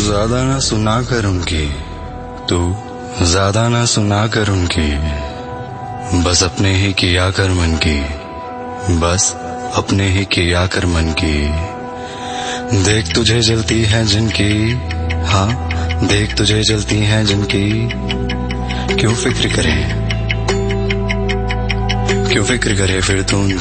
ज्यादा ना सुना कर उनकी, तू ज्यादा ना सुना कर उनकी, बस अपने ही किया कर मन की, बस अपने ही किया कर मन की। देख तुझे जलती है जिनकी, हाँ देख तुझे जलती है जिनकी, क्यों फिक्र करे, क्यों फिक्र करे फिर तू उनकी।